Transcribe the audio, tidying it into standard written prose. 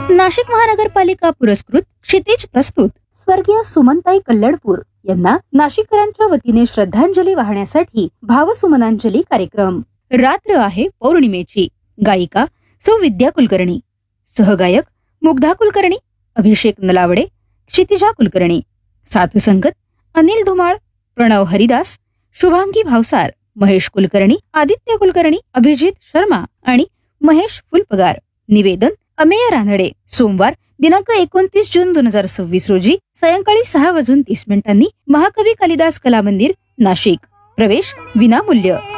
नाशिक महानगरपालिका पुरस्कृत क्षितिज प्रस्तुत स्वर्गीय सुमनताई कल्लडपूर यांना नाशिककरांच्या वतीने श्रद्धांजली वाहण्यासाठी भावसुमनांजली कार्यक्रम। रात्र आहे पौर्णिमेची। गायिका विद्या कुलकर्णी, सहगायक मुग्धा कुलकर्णी, अभिषेक नलावडे, क्षितिजा कुलकर्णी, साथसंगत अनिल धुमाळ, प्रणव हरिदास, शुभांगी भावसार, महेश कुलकर्णी, आदित्य कुलकर्णी, अभिजित शर्मा आणि महेश फुलपगार। निवेदन अमेय रानडे। सोमवार दिनांक 29 जून 2026 रोजी सायंकाळी 6:30 महाकवी कालिदास कला मंदिर, नाशिक। प्रवेश विनामूल्य।